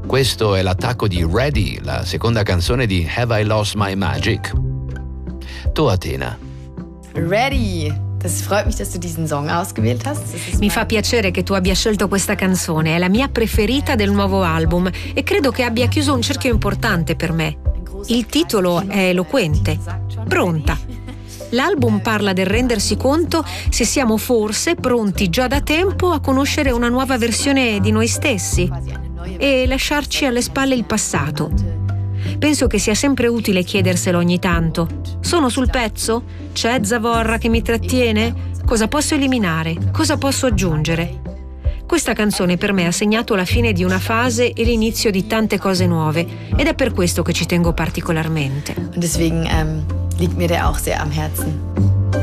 Questo è l'attacco di Ready, la seconda canzone di Have I Lost My Magic? Tu, Athena. Ready! Das freut mich, dass du diesen Song ausgewählt hast. Mi fa piacere che tu abbia scelto questa canzone, è la mia preferita del nuovo album e credo che abbia chiuso un cerchio importante per me. Il titolo è eloquente. Pronta. L'album parla del rendersi conto se siamo forse pronti già da tempo a conoscere una nuova versione di noi stessi e lasciarci alle spalle il passato. Penso che sia sempre utile chiederselo ogni tanto. Sono sul pezzo? C'è zavorra che mi trattiene? Cosa posso eliminare? Cosa posso aggiungere? Questa canzone per me ha segnato la fine di una fase e l'inizio di tante cose nuove ed è per questo che ci tengo particolarmente. Und deswegen liegt mir der auch sehr am Herzen.